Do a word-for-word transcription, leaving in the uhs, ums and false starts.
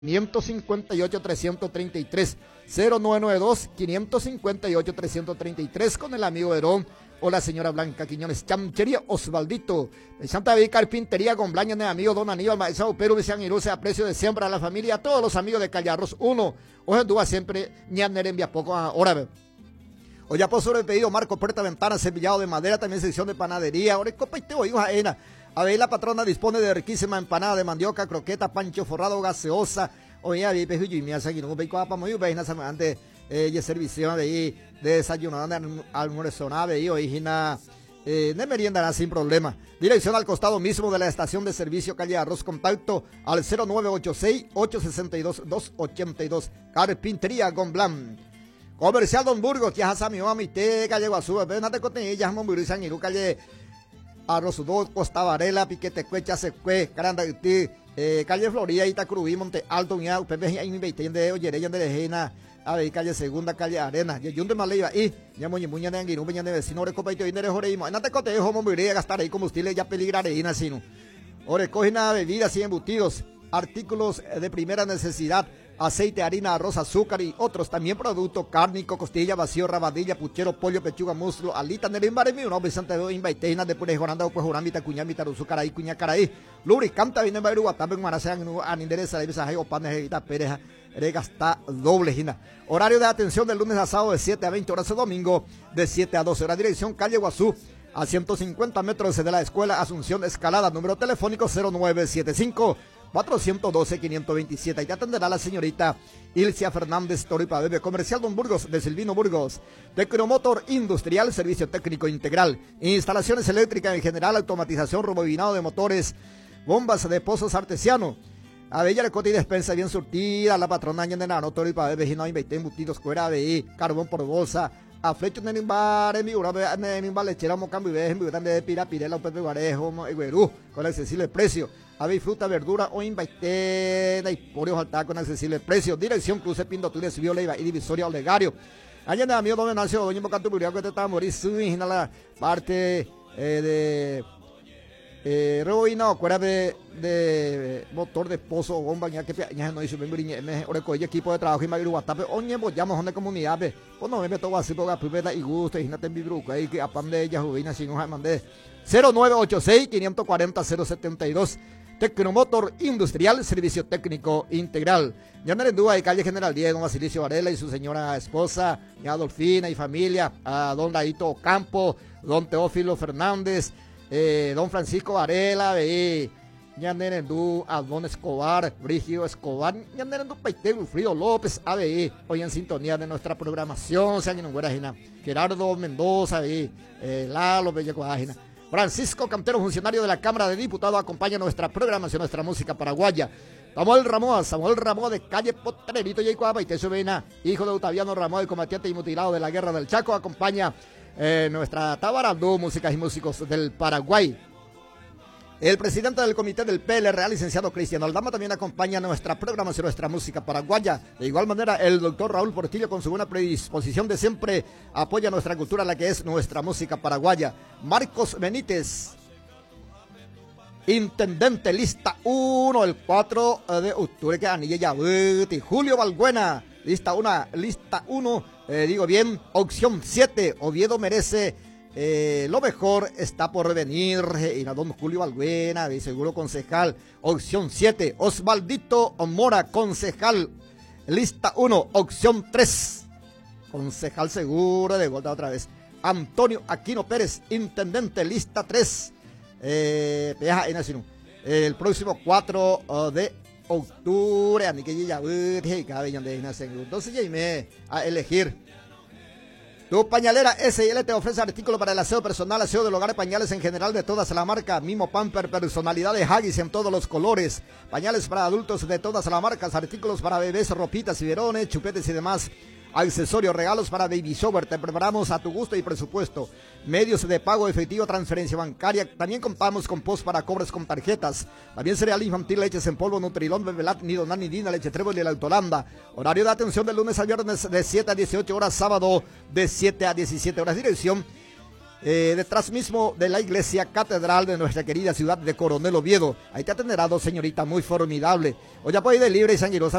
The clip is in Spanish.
quinientos cincuenta y ocho, trescientos treinta y tres, cero nueve nueve dos, quinientos cincuenta y ocho, trescientos treinta y tres con el amigo Herón o la señora Blanca Quiñones. Chamchería Osvaldito, de Santa David Carpintería con Blaña de amigo Don Aníbal Maizao, Perú, Visian Iruse, a precio de siempre a la familia, a todos los amigos de Callarros uno, hoy en siempre, ñaner envía poco ahora. Hoy ya por sobre pedido Marco Puerta Ventana, cepillado de madera, también sección de panadería, ahora copa y teo, hija ena. A ver, la patrona dispone de riquísima empanada de mandioca, croqueta, pancho forrado, gaseosa. Oye, a ver, pejo y mi asa, que no veico apa muy bien, esa antes de servicio de ahí, de desayuno, de almuerzo, de ahí, oye, na, eh, de merienda sin problema. Dirección al costado mismo de la estación de servicio, calle Arroz, contacto al cero nueve ocho seis, ocho seis dos, dos ocho dos. Carpintería Gonblan. Comercial Don Burgos, que es a mi mamá, te calle Guazú, ven a te cotenillas, jamón San Iru, calle Arroz dos, Costa Varela, Piquete Cuecha, Secue, Caranda, eh, calle Florida, Itacrubí, Monte Alto, Uña, Pepe, ahí mi veinte de Oyereya de Lejena, a ver, calle Segunda, calle Arena, y yo de Maleiva, y ya muy muña de Anguirú, peña de vecino, ore copa y te viene de Joreimo, en te cotejo, homón, voy a gastar ahí combustible, ya peligraré, sino. Ore, cogen a bebidas y embutidos, artículos de primera necesidad, aceite, harina, arroz, azúcar y otros también productos, cárnico, costilla, vacío, rabadilla, puchero, pollo, pechuga, muslo, alita, nerimbaremi, uno, besante de invaiteina, de pure joranda, pues jorambita, cuñamita, rusu, caraí, cuña, caraí, lubricanta, viene en Bairu, Guatambe, Marasean, aninderesa, de besaje, o panes, y pereja, regasta doble, gina. Horario de atención del lunes a sábado de siete a veinte horas, el domingo de siete a doce horas, dirección calle Guazú, a ciento cincuenta metros de la escuela Asunción Escalada, número telefónico cero nueve siete cinco, cuatrocientos doce, quinientos veintisiete. Y te atenderá la señorita Ilcia Fernández Toripa Bebe. Comercial Don Burgos, de Silvino Burgos. Tecnomotor Industrial, servicio técnico integral. Instalaciones eléctricas en general, automatización, rebobinado de motores, bombas de pozos artesiano. A Bella Recote y despensa bien surtida, la patrona de Nano Toripa Bebe, Gino veinte embutidos, cuera B, carbón por bolsa. A flecho en bar, en mi ura, en mi lechera, mocambi, en mi de pira, pirela, un pepe guarejo, eguerú, con accesible precio. Ave fruta, verdura o invaitena y pollo alta con accesible precio. Dirección Cruce Pindo Túnez, Viola y Divisoria Olegario. Allá en el amigo donde nació Doña Bocatu Buriaco, que te está a morir, su la parte eh, de eh, Roina, acuérdate de motor de pozo o bomba, ya que ya no hizo vengo me oreco y equipo de trabajo y magru guatape, oñe, pues llamo a una comunidad, pues no me meto así porque pipeta y gusto, y no te vibruca ahí que a pan de ella juvina, si no mandé cero nueve ocho seis, quinientos cuarenta, cero setenta y dos. Tecnomotor Industrial, servicio técnico integral. Yander en Dúa y calle General Diego, Basilicio Varela y su señora esposa, ya Adolfina y familia, a don Laito Campo, don Teófilo Fernández, eh, don Francisco Varela, y Yander en Dúa, a don Escobar, Brigio Escobar, Yander en Dúa, Paite, Wilfrido López, A B I, hoy en sintonía de nuestra programación, sean en Guarajina, Gerardo Mendoza, y eh, Lalo Bellecoágina. Francisco Cantero, funcionario de la Cámara de Diputados, acompaña nuestra programación, nuestra música paraguaya. Samuel Ramón, Samuel Ramón de calle Potrerito, Yaicoaba, y Tesubena, hijo de Octaviano Ramón, el combatiente y mutilado de la Guerra del Chaco, acompaña eh, nuestra Tabarandú, músicas y músicos del Paraguay. El presidente del comité del P L R A, licenciado Cristiano Aldama, también acompaña nuestra programación, nuestra música paraguaya. De igual manera, el doctor Raúl Portillo, con su buena predisposición de siempre, apoya nuestra cultura, la que es nuestra música paraguaya. Marcos Benítez, intendente, lista uno, el cuatro de octubre, que anilla ya. Julio Balbuena, lista uno, lista uno, eh, digo bien, opción siete, Oviedo merece. Eh, lo mejor está por venir, y a don Julio Balbuena, de seguro concejal, opción siete, Osvaldito Mora, concejal, lista uno, opción tres, concejal seguro, de vuelta otra vez, Antonio Aquino Pérez, intendente, lista tres, eh, el próximo cuatro de octubre, entonces ya me a elegir. Tu Pañalera S L te ofrece artículos para el aseo personal, aseo del hogar, pañales en general de todas la marca, Mimo Pamper, personalidad de Haggis en todos los colores, pañales para adultos de todas las marcas, artículos para bebés, ropitas y verones, chupetes y demás, accesorios, regalos para baby shower, te preparamos a tu gusto y presupuesto, medios de pago efectivo, transferencia bancaria, también contamos con post para cobros con tarjetas, también cereal infantil, leches en polvo, Nutrilón, Bebelat, Nido, Nanidina, leche Trébol y la Autolanda, horario de atención de lunes a viernes de siete a dieciocho horas, sábado de siete a diecisiete horas, dirección Eh, detrás mismo de la iglesia catedral de nuestra querida ciudad de Coronel Oviedo. Ahí te atenderá dos señorita muy formidable. O ya puede ir de libre y sanguinosa